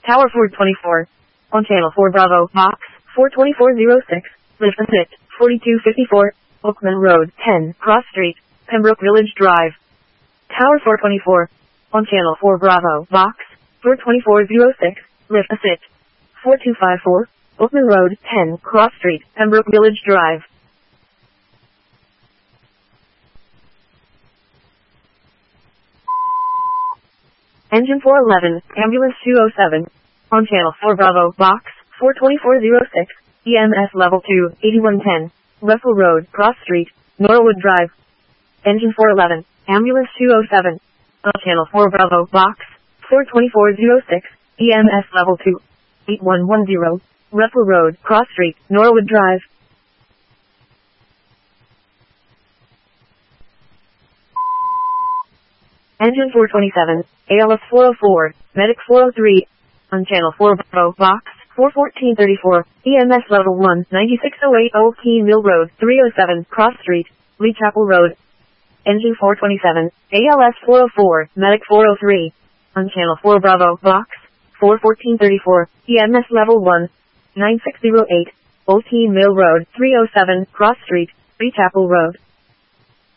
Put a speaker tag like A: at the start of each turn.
A: Tower 424. On channel 4 Bravo, box 42406, lift and sit, 4254, Oakman Road, 10, Cross Street, Pembroke Village Drive. Tower 424. On channel 4 Bravo, box 42406, lift and sit, 4254, Oakman Road, 10, Cross Street, Pembroke Village Drive. Engine 411, Ambulance 207. On channel 4 Bravo, box 42406, EMS level 2, 8110, Russell Road, Cross Street, Norwood Drive. Engine 411, Ambulance 207. On channel 4 Bravo, box 42406, EMS level 2, 8110, Russell Road, Cross Street, Norwood Drive. Engine 427, ALS 404, Medic 403. On channel 4 Bravo, box 41434, EMS level 1, 9608 Old Keene Mill Road, 307, Cross Street, Lee Chapel Road. Engine 427, ALS 404, Medic 403. On channel 4 Bravo, box 41434, EMS level 1, 9608 Old Keene Mill Road, 307, Cross Street, Lee Chapel Road.